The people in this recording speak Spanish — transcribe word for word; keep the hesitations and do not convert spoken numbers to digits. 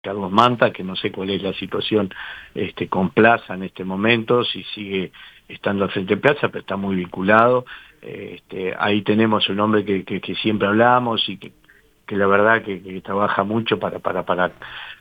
Carlos Manta, que no sé cuál es la situación este, con Plaza en este momento, si sigue estando al frente de Plaza, pero está muy vinculado. Este, ahí tenemos un hombre que, que, que siempre hablamos y que, que la verdad que, que trabaja mucho para, para, para